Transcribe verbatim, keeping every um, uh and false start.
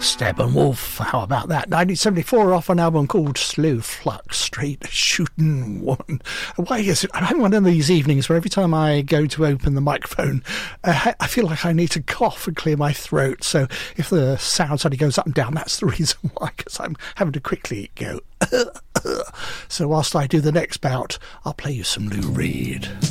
Steppenwolf, how about that? nineteen seventy-four, off an album called Slow Flux, Straight Shooting One. Why is it? I'm having one of these evenings where every time I go to open the microphone, uh, I feel like I need to cough and clear my throat. So if the sound suddenly goes up and down, that's the reason why, because I'm having to quickly go. So whilst I do the next bout, I'll play you some Lou Reed.